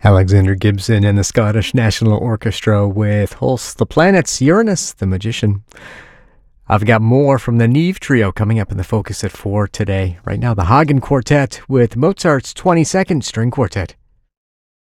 Alexander Gibson and the Scottish National Orchestra with Holst the Planets, Uranus, the Magician. I've got more from the Neve Trio coming up in the Focus at 4 today. Right now, the Hagen Quartet with Mozart's 22nd String Quartet.